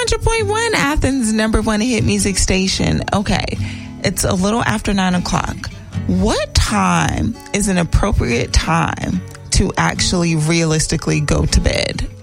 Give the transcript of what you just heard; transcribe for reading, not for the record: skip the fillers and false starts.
100.1, Athens' number one hit music station. Okay, it's a little after 9 o'clock. What time is an appropriate time to actually realistically go to bed?